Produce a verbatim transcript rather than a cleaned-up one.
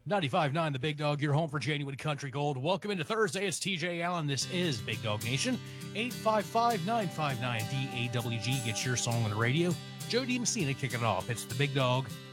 ninety-five point nine The Big Dog, your home for genuine country gold. Welcome into Thursday. It's T J Allen. This is Big Dog Nation. eight five five, nine five nine, D A W G. Get your song on the radio. Joe DiMessina kicking it off. It's the Big Dog